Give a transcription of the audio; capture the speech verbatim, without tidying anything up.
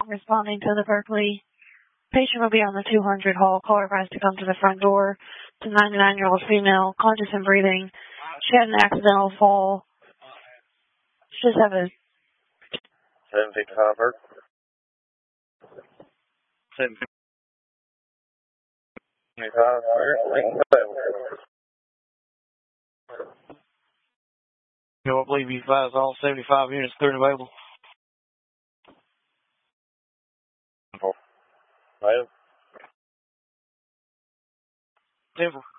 Responding to the Berkeley. Patient will be on the two hundred hall. Caller advised to come to the front door. It's a ninety-nine-year-old female, conscious and breathing. She had an accidental fall. She just have a... seven fifty-five, Bert. seven fifty-five, No, I believe you advised all seventy-five units clear and available. Well, Denver.